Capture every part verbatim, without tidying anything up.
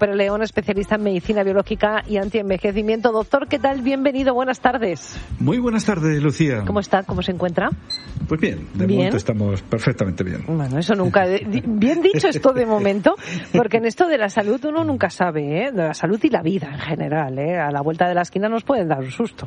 León, especialista en medicina biológica y antienvejecimiento. Doctor, ¿qué tal? Bienvenido, buenas tardes. Muy buenas tardes, Lucía. ¿Cómo está? ¿Cómo se encuentra? Pues bien, de ¿Bien? momento estamos perfectamente bien. Bueno, eso nunca... Bien dicho esto de momento, porque en esto de la salud uno nunca sabe, ¿eh? De la salud y la vida en general, ¿eh? A la vuelta de la esquina nos pueden dar un susto.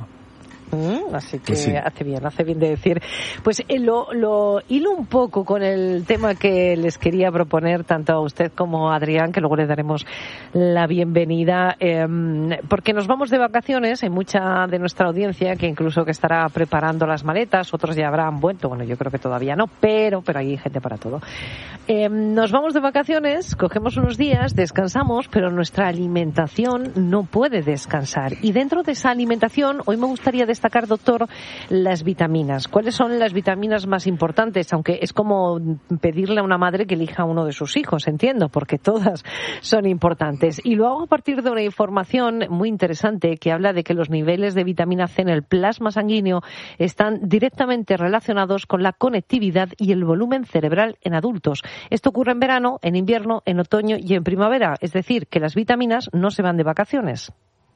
Mm, así que pues sí. hace bien, hace bien de decir. Pues eh, lo, lo hilo un poco con el tema que les quería proponer tanto a usted como a Adrián, que luego le daremos la bienvenida, eh, porque nos vamos de vacaciones. Hay mucha de nuestra audiencia que incluso que estará preparando las maletas, otros ya habrán vuelto, bueno, yo creo que todavía no, pero, pero hay gente para todo. Eh, nos vamos de vacaciones, cogemos unos días, descansamos, pero nuestra alimentación no puede descansar. Y dentro de esa alimentación, hoy me gustaría destacar, doctor, las vitaminas. ¿Cuáles son las vitaminas más importantes? Aunque es como pedirle a una madre que elija uno de sus hijos, entiendo, porque todas son importantes. Y lo hago a partir de una información muy interesante que habla de que los niveles de vitamina C en el plasma sanguíneo están directamente relacionados con la conectividad y el volumen cerebral en adultos. Esto ocurre en verano, en invierno, en otoño y en primavera. Es decir, que las vitaminas no se van de vacaciones.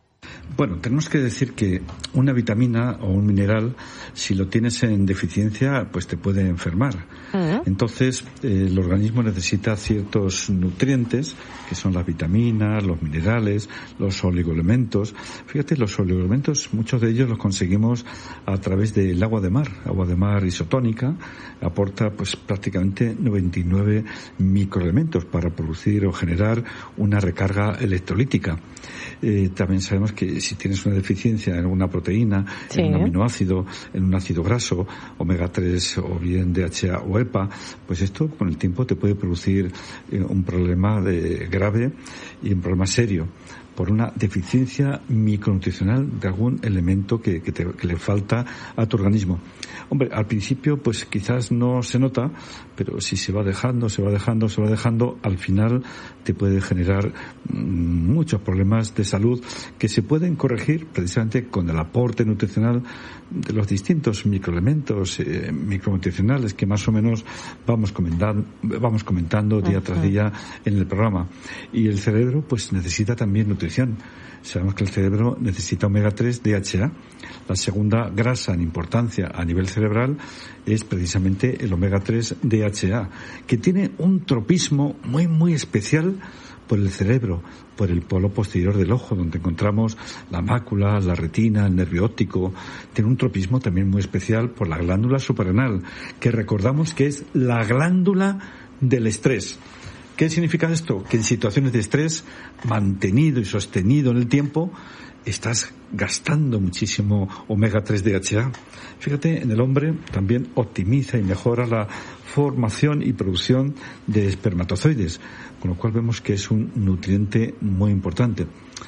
Bueno, tenemos que decir que una vitamina o un mineral, si lo tienes en deficiencia, pues te puede enfermar. Uh-huh. Entonces, eh, el organismo necesita ciertos nutrientes, que son las vitaminas, los minerales, los oligoelementos. Fíjate, los oligoelementos, muchos de ellos los conseguimos a través del agua de mar. Agua de mar isotónica aporta pues prácticamente noventa y nueve microelementos para producir o generar una recarga electrolítica. Eh, también sabemos que si tienes una deficiencia en una proteína, sí, en un aminoácido, en un ácido graso, omega tres o bien D H A o E P A, pues esto con el tiempo te puede producir eh, un problema de, grave y un problema serio por una deficiencia micronutricional de algún elemento que, que, te, que le falta a tu organismo. Hombre, al principio pues quizás no se nota, pero si se va dejando, se va dejando, se va dejando, al final te puede generar mmm, muchos problemas de salud que se pueden corregir precisamente con el aporte nutricional de los distintos microelementos eh, micronutricionales que más o menos vamos comentando, vamos comentando día tras día en el programa. Y el cerebro pues necesita también nutrición. Sabemos que el cerebro necesita omega tres D H A. La segunda grasa en importancia a nivel cerebral es precisamente el omega tres D H A, que tiene un tropismo muy muy especial por el cerebro, por el polo posterior del ojo, donde encontramos la mácula, la retina, el nervio óptico. Tiene un tropismo también muy especial por la glándula suprarrenal, que recordamos que es la glándula del estrés. ¿Qué significa esto? Que en situaciones de estrés mantenido y sostenido en el tiempo estás gastando muchísimo omega tres D H A. Fíjate, en el hombre también optimiza y mejora la formación y producción de espermatozoides, con lo cual vemos que es un nutriente muy importante.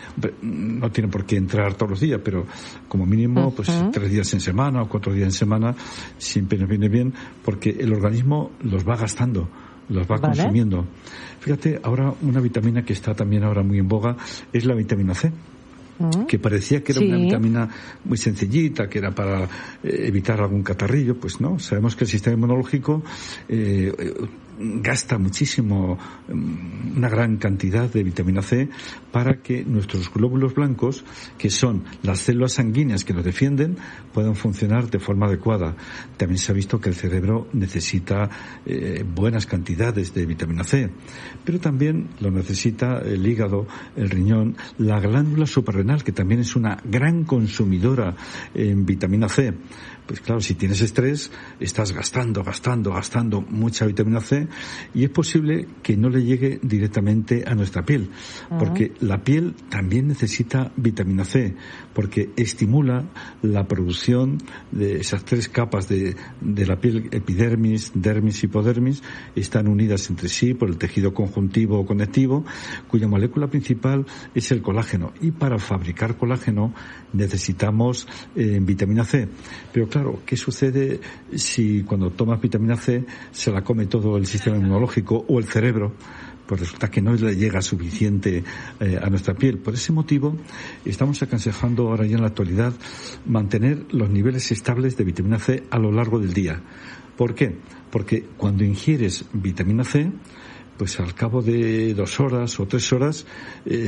No tiene por qué entrar todos los días, pero como mínimo pues uh-huh. tres días en semana o cuatro días en semana siempre nos viene bien, porque el organismo los va gastando, los va ¿Vale? consumiendo. Fíjate, ahora una vitamina que está también ahora muy en boga es la vitamina C, uh-huh. que parecía que era sí. una vitamina muy sencillita, que era para eh, evitar algún catarrillo. Pues no, sabemos que el sistema inmunológico eh, gasta muchísimo, una gran cantidad de vitamina C para que nuestros glóbulos blancos, que son las células sanguíneas que nos defienden, puedan funcionar de forma adecuada. También se ha visto que el cerebro necesita eh, buenas cantidades de vitamina C, pero también lo necesita el hígado, el riñón, la glándula suprarrenal, que también es una gran consumidora en vitamina C. Pues claro, si tienes estrés, estás gastando, gastando, gastando mucha vitamina C, y es posible que no le llegue directamente a nuestra piel, porque uh-huh. la piel también necesita vitamina C, porque estimula la producción de esas tres capas de, de la piel, epidermis, dermis y hipodermis, están unidas entre sí por el tejido conjuntivo o conectivo, cuya molécula principal es el colágeno, y para fabricar colágeno necesitamos eh, vitamina C. Pero claro, ¿qué sucede si cuando tomas vitamina C se la come todo el sistema inmunológico o el cerebro? Pues resulta que no le llega suficiente eh, a nuestra piel. Por ese motivo, estamos aconsejando ahora ya en la actualidad mantener los niveles estables de vitamina C a lo largo del día. ¿Por qué? Porque cuando ingieres vitamina C, pues al cabo de dos horas o tres horas, eh,